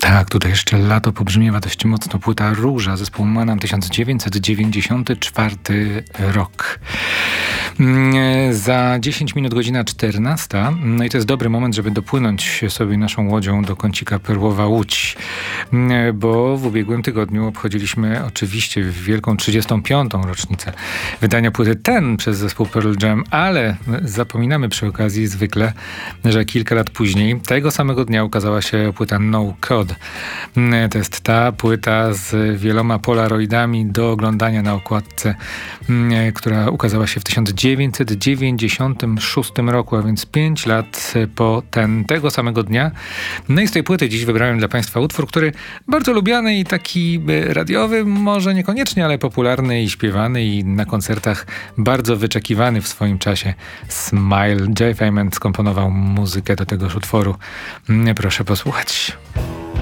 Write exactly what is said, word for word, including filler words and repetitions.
Tak, tutaj jeszcze lato pobrzmiewa dość mocno. Płyta Róża, zespół Manam, tysiąc dziewięćset dziewięćdziesiąty czwarty rok. Za dziesięć minut godzina czternasta. No i to jest dobry moment, żeby dopłynąć sobie naszą łodzią do kącika Perłowa Łódź. Bo w ubiegłym tygodniu obchodziliśmy oczywiście wielką trzydziestą piątą rocznicę wydania płyty Ten przez zespół Pearl Jam, ale zapominamy przy okazji zwykle, że kilka lat później, tego samego dnia ukazała się płyta No Code. To jest ta płyta z wieloma polaroidami do oglądania na okładce, która ukazała się w tysiąc dziewięćset dziewięćdziesiątym szóstym roku, a więc pięć lat po ten, tego samego dnia. No i z tej płyty dziś wybrałem dla Państwa utwór, który bardzo lubiany i taki radiowy, może niekoniecznie, ale popularny i śpiewany i na koncertach bardzo wyczekiwany w swoim czasie. Smile. Jay Feynman skomponował muzykę do tegoż utworu. Proszę posłuchać.